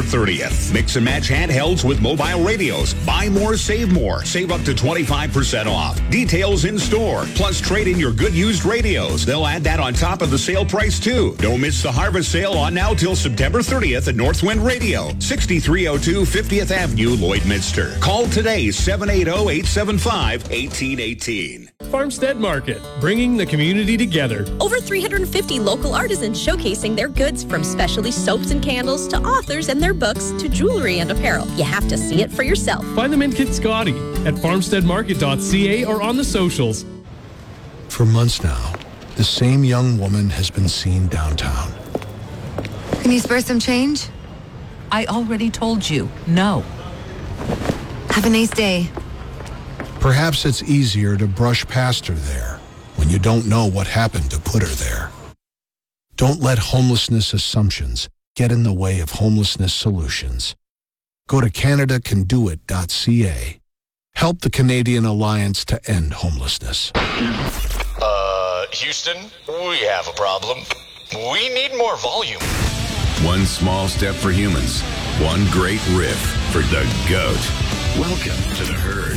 30th. Mix and match handhelds with mobile radios. Buy more, save more. Save up to 25% off. Details in store. Plus, trade in your good used radios. They'll add that on top of the sale price, too. Don't miss the harvest sale on now till September 30th at Northwind Radio, 6302 50th Avenue, Lloydminster. Call today, 780-875-1818. Farmstead Market, bringing the community together. Over 350 local artisans showcasing their goods, from specialty soaps and candles to authors and their books to jewelry and apparel. You have to see it for yourself. Find them in Kitscotty at farmsteadmarket.ca or on the socials. For months now, the same young woman has been seen downtown. Can you spare some change? I already told you, no. Have a nice day. Perhaps it's easier to brush past her there when you don't know what happened to put her there. Don't let homelessness assumptions get in the way of homelessness solutions. Go to CanadaCanDoIt.ca. Help the Canadian Alliance to End Homelessness. Houston, we have a problem. We need more volume. One small step for humans, one great riff for the GOAT. Welcome to the herd.